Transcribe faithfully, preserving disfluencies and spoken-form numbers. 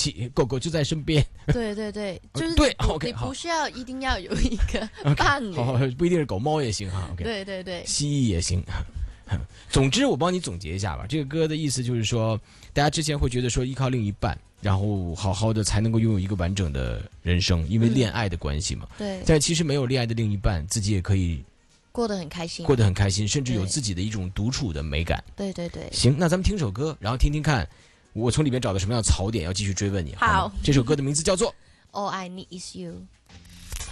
起，狗狗就在身边。 对对对，就是对你 ，OK， 你好不需要一定要有一个伴侣。 好，好不一定是狗猫也行哈。OK， 对对对， 蜥蜴也行。总之，我帮你总结一下吧。这个歌的意思就是说，大家之前会觉得说依靠另一半，然后好好的才能够拥有一个完整的人生，因为恋爱的关系嘛。 嗯、对。 但其实没有恋爱的另一半，自己也可以过得很开心， 过得很开心，甚至有自己的一种独处的美感。 对对对。 行，那咱们听首歌，然后听听看，我从里面找到什么样的槽点，要继续追问你。好， 好， 这首歌的名字叫做《 All I Need Is You》。